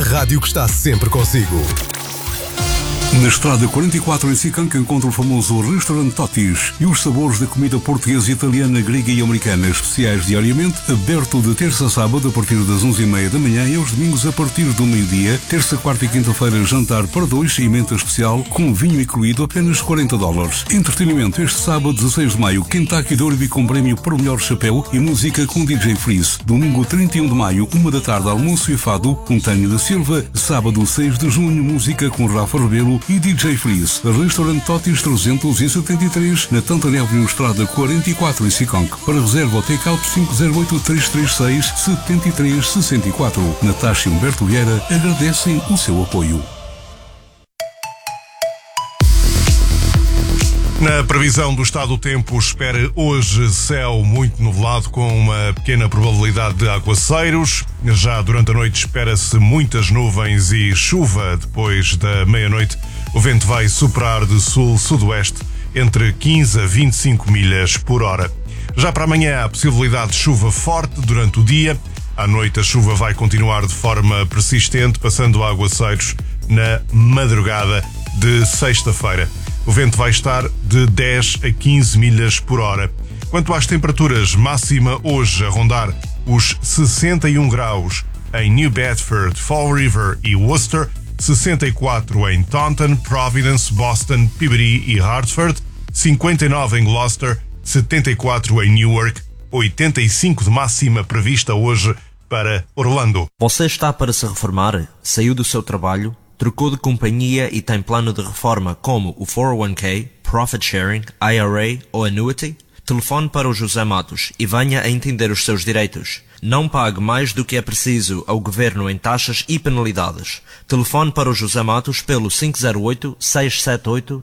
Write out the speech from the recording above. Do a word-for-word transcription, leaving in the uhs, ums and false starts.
rádio que está sempre consigo. Na Estrada quarenta e quatro em Sicanca encontra o famoso restaurante Totis e os sabores da comida portuguesa, italiana, grega e americana, especiais diariamente, aberto de terça a sábado a partir das onze e meia da manhã e aos domingos a partir do meio-dia, terça, quarta e quinta-feira jantar para dois e menta especial com vinho incluído apenas quarenta dólares. Entretenimento este sábado dezasseis de maio, Kentucky Derby com prémio para o melhor chapéu e música com D J Freeze. Domingo trinta e um de maio, uma da tarde, almoço e fado com Tânia da Silva. Sábado seis de junho, música com Rafa Rebelo e D J Freeze. Restaurante Totis trezentos e setenta e três na Tantana Avenue Estrada quarenta e quatro em Siconque. Para reserva ou take-out cinco zero oito, três três seis, sete três seis quatro. Natasha e Humberto Vieira agradecem o seu apoio. Na previsão do estado do tempo, espere hoje céu muito nublado com uma pequena probabilidade de aguaceiros. Já durante a noite espera-se muitas nuvens e chuva. Depois da meia-noite, o vento vai soprar de sul-sudoeste entre quinze a vinte e cinco milhas por hora. Já para amanhã, há possibilidade de chuva forte durante o dia. À noite, a chuva vai continuar de forma persistente, passando a aguaceiros na madrugada de sexta-feira. O vento vai estar de dez a quinze milhas por hora. Quanto às temperaturas, máxima hoje a rondar os sessenta e um graus em New Bedford, Fall River e Worcester, sessenta e quatro em Taunton, Providence, Boston, Peabody e Hartford, cinquenta e nove em Gloucester, setenta e quatro em Newark, oitenta e cinco de máxima prevista hoje para Orlando. Você está para se reformar? Saiu do seu trabalho? Trocou de companhia e tem plano de reforma como o quatro oh um k, Profit Sharing, I R A ou Annuity? Telefone para o José Matos e venha a entender os seus direitos. Não pague mais do que é preciso ao governo em taxas e penalidades. Telefone para o José Matos pelo cinco zero oito, seis sete oito,